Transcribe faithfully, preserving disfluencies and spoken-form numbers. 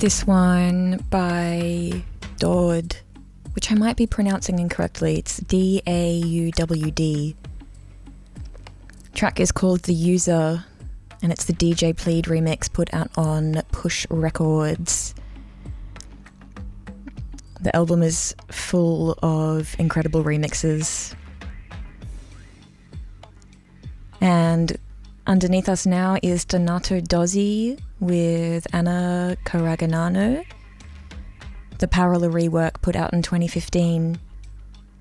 This one by Daud, which I might be pronouncing incorrectly. It's D A U W D. Track is called The User, and it's the D J Plead remix put out on Push Records. The album is full of incredible remixes. And underneath us now is Donato Dozzi with Anna Caraganano, the Parola rework put out in twenty fifteen.